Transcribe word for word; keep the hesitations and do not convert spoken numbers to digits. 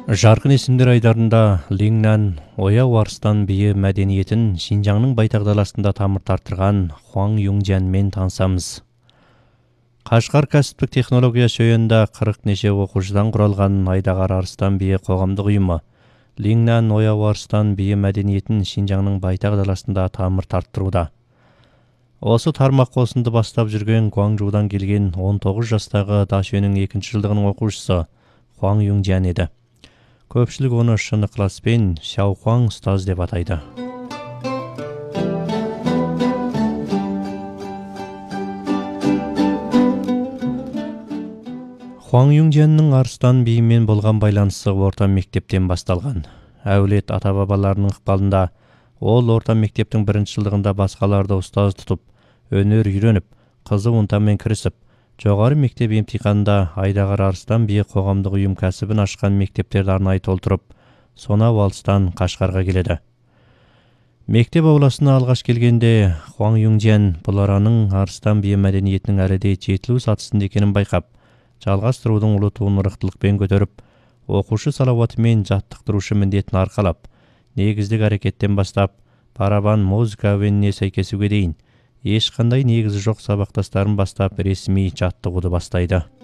Жарқын есімдер айдарында Лиңнан Ояу Арыстан биі мәдениетін Шинжаңның байтақ даласында тамыр тартырған Хуаң Юңжэнмен танысамыз. Қашқар кәсіптік технология шойында қырық неше оқушыдан құралған Айдағар Арыстан биі қоғамдық ұйымы Лиңнан Ояу Арыстан биі мәдениетін Шинжаңның байтақ даласында тамыр тарттыруда. Осы тармақ қосынды бастап жүрген Гуаңжудан келген он тоғыз жастағы Дашөнің екінші жылдығының оқушысы Хуаң Юңжэн еді. Көпшілік оны шын ықыласпен Шаухуаң ұстаз деп атайды. Хуаң Юңжэннің Арыстан биімен болған байланысы орта мектептен басталған. Әулет ата-бабаларының ықпалында ол орта мектептің бірінші жылдығында басқаларды ұстаз тұтып, өнер үйреніп, қызу ынтамен кірісіп, жоғары мектеп емтиханында Айдағар Арыстан биі қоғамдық ұйым кәсібін ашқан мектептерді арнайы толтырып, сонау алыстан Қашқарға келеді. Мектеп ауласына алғаш келгенде Хуаң Юңжэн бұл араның Арыстан биі мәдениетінің әлі де жетілу сатысында екенін байқап, жалғастырудың ұлы туын ырықтылықпен көтеріп, оқушы салауаты мен жаттықтырушы міндетін арқалап, негіздік әрекеттен бастап, барабан музыка әуеніне сәйкесуге дейін ешқандай негізі жоқ сабақтастарын бастап ресми жаттығуды бастайды.